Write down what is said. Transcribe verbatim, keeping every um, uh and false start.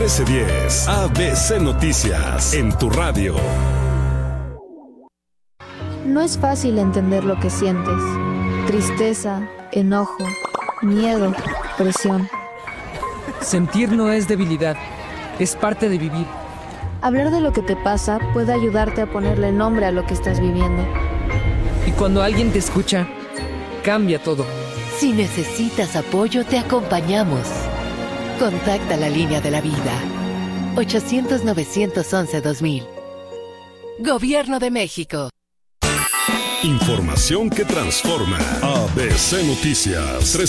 trece diez, A B C Noticias, en tu radio. No es fácil entender lo que sientes. Tristeza, enojo, miedo, presión. Sentir no es debilidad, es parte de vivir. Hablar de lo que te pasa puede ayudarte a ponerle nombre a lo que estás viviendo. Y cuando alguien te escucha, cambia todo. Si necesitas apoyo, te acompañamos. Contacta la línea de la vida. ochocientos, novecientos once, dos mil. Gobierno de México. Información que transforma. A B C Noticias.